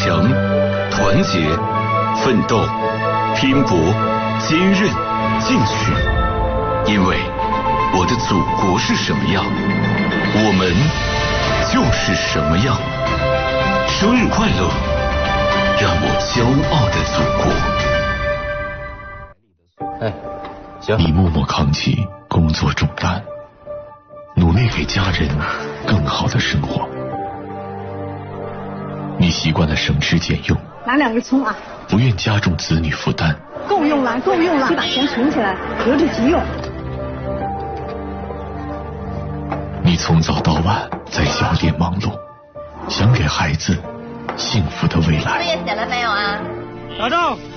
强、团结、奋斗、拼搏、坚韧、进取。因为我的祖国是什么样，我们就是什么样。生日快乐，让我骄傲的祖国。 行。 你默默扛起工作重担，努力给家人更好的生活。你习惯了省吃俭用， 拿2个葱啊， 不愿加重子女负担。 够用了，够用了，你把钱存起来，留着急用。 你从早到晚在小店忙碌，想给孩子幸福的未来。 作业写了没有啊？ 老赵，